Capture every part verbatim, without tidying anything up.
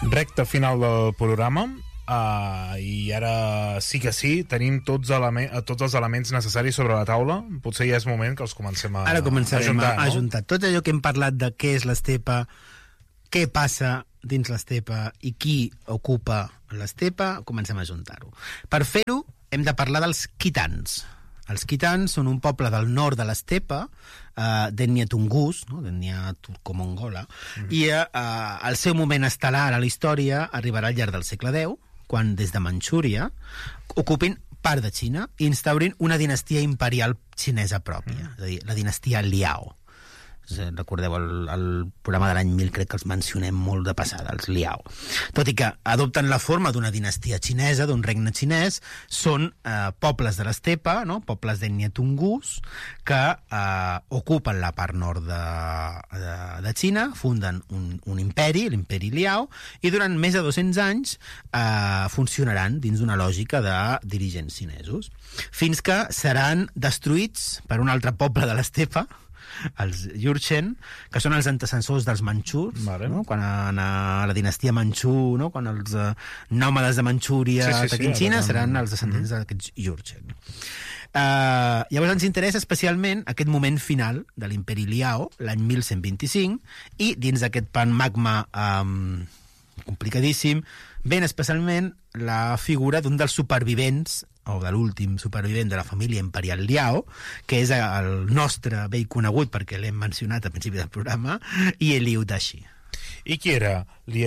Recte final del programa. Uh, I ara sí que sí, tenim tots, eleme tots els elements necessaris sobre la taula. Potser ja és moment que els comencem a, ara començarem a ajuntar, a, a ajuntar. No? Tot allò que hem parlat de què és l'estepa, què passa dins l'estepa i qui ocupa l'estepa, comencem a ajuntar-ho. Per fer-ho, hem de parlar dels quitans. Els quitans són un poble del nord de l'estepa, uh, d'ètnia tungus, no? d'ètnia turcomongola, mm. i uh, el seu moment estel·lar a la història arribarà al llarg del segle deu, quan des de Manxúria ocupin part de Xina i instaurin una dinastia imperial xinesa pròpia, mm. és a dir, la dinastia Liao. Recordeu el, el programa de l'any mil, crec que els mencionem molt de passada, els Liao. Tot i que adopten la forma d'una dinastia xinesa, d'un regne xinès, són eh, pobles de l'estepa, no? Pobles d'ètnia tungus, que eh, ocupen la part nord de, de, de Xina, funden un, un imperi, l'imperi Liao, i durant més de dos-cents anys eh, funcionaran dins d'una lògica de dirigents xinesos, fins que seran destruïts per un altre poble de l'estepa, els Jurchen, que són els antecessors dels manxurs, vale. no? Quan a, a la dinastia manxú, no? Quan els uh, nòmades de Manxúria sí, sí, ataquin sí, Xina, seran els descendents mm. d'aquests Jurchen. Uh, llavors ens interessa especialment aquest moment final de l'imperi Liao, l'any mil cent vint-i-cinc, i dins d'aquest pan magma um, complicadíssim, ben especialment la figura d'un dels supervivents o de l'últim supervivent de la família imperial Liao, que és el nostre vell conegut, perquè l'hem mencionat al principi del programa, Ye Liu Daxi. I qui era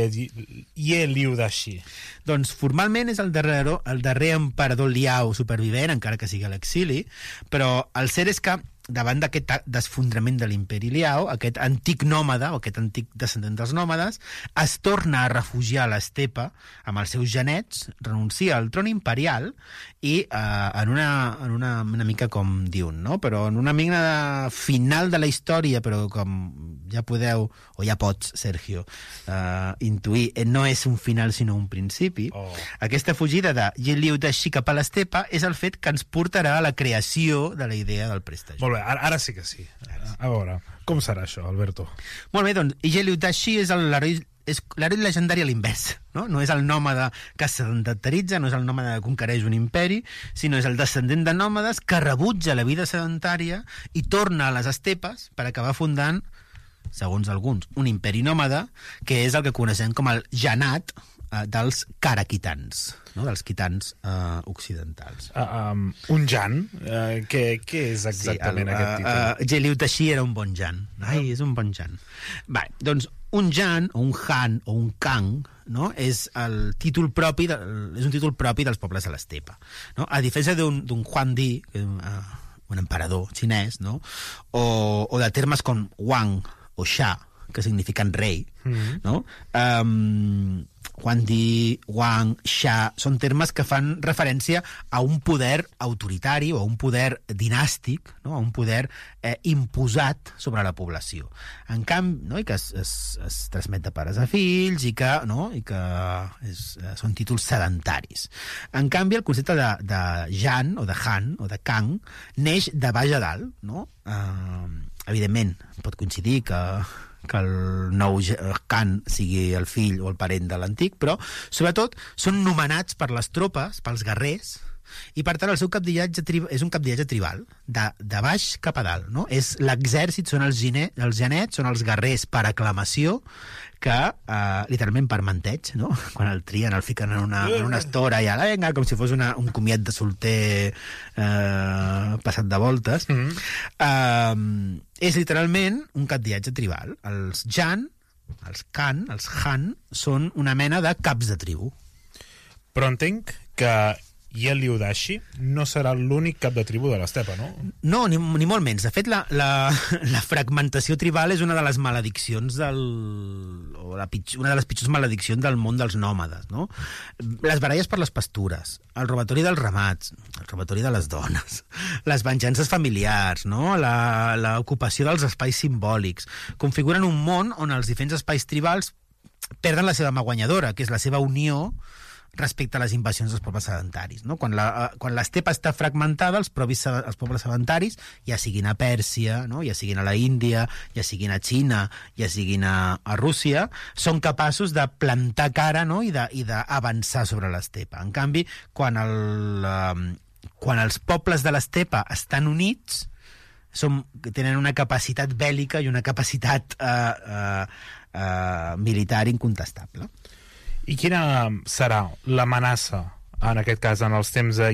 Ye Liu Daxi? Doncs formalment és el darrer, el darrer emperador Liao supervivent, encara que sigui a l'exili, però el cert és que davant d'aquest desfondrament de l'imperi Liao, aquest antic nòmada, o aquest antic descendent dels nòmades, es torna a refugiar a l'estepa amb els seus genets, renuncia al tron imperial i eh, en, una, en una, una mica com diuen, no? Però en una mica de final de la història, però com ja podeu, o ja pots, Sergio, eh, intuir, no és un final sinó un principi. Oh. Aquesta fugida de Ye Liu Daxi cap a l'estepa és el fet que ens portarà a la creació de la idea del prestigi. Molt bé, ara, ara sí que sí. A veure, com serà això, Alberto? Molt bé, doncs, Ye Liu Daxi és l'heroi és l'heroi legendari a l'invers, no? No és el nòmada que es sedentaritza, no és el nòmada que conquereix un imperi, sinó és el descendent de nòmades que rebutja la vida sedentària i torna a les estepes per acabar fundant, segons alguns, un imperi nòmada, que és el que coneixem com el Janat eh, dels Karaquitans, no? Dels quitans eh, occidentals. Uh, um, un Jan? Uh, què, què és exactament sí, el, aquest títol? Uh, uh, Ye Liu Daxi era un bon Jan. Ai, és un bon Jan. Bé, doncs un Jan, o un Han, o un Kang, no? és el títol propi de, és un títol propi dels pobles de l'estepa, no? A diferència d'un Huang Di, uh, un emperador xinès, no? o, o de termes com Wang o Xia, que signifiquen rei, mm-hmm. no? Um, Huang Di, Wang, Xia, són termes que fan referència a un poder autoritari o a un poder dinàstic, no? A un poder eh, imposat sobre la població. En canvi, no? I que es, es, es transmet de pares a fills i que, no? I que és, són títols sedentaris. En canvi, el concepte de, de Jan o de Han o de Kang neix de baix a dalt, no? Uh, evidentment, pot coincidir que que el nou Khan sigui el fill o el parent de l'antic, però sobretot són nomenats per les tropes, pels guerrers, i per tant el seu capdillatge és un capdillatge tribal, de, de baix cap a dalt, no? És l'exèrcit, són els, gine, els genets, són els guerrers per aclamació, que eh, literalment per manteig, no? Quan el trien el fiquen en una, en una estora i ara venga, com si fos una, un comiat de solter eh, passat de voltes. Mm-hmm. eh, és literalment un capdillatge tribal. Els Jan, els Khan, els Han són una mena de caps de tribu. Però entenc que Ye Liu Daxi no serà l'únic cap de tribu de l'estepa, no? No, ni, ni molt menys. De fet, la, la, la fragmentació tribal és una de les malediccions del... o la pitjor, una de les pitjors malediccions del món dels nòmades, no? Les baralles per les pastures, el robatori dels ramats, el robatori de les dones, les venjances familiars, no? L'ocupació dels espais simbòlics, configuren un món on els diferents espais tribals perden la seva mà guanyadora, que és la seva unió respecte a les invasions dels pobles sedentaris. No? Quan, la, quan l'estepa està fragmentada, els, provis, els pobles sedentaris, ja siguin a Pèrsia, no? ja siguin a la Índia, ja siguin a Xina, ja siguin a, a Rússia, són capaços de plantar cara, no? i d'avançar sobre l'estepa. En canvi, quan, el, eh, quan els pobles de l'estepa estan units, som, tenen una capacitat bèl·lica i una capacitat eh, eh, eh, militar incontestable. I quina serà l'amenaça, en aquest cas, en els temps de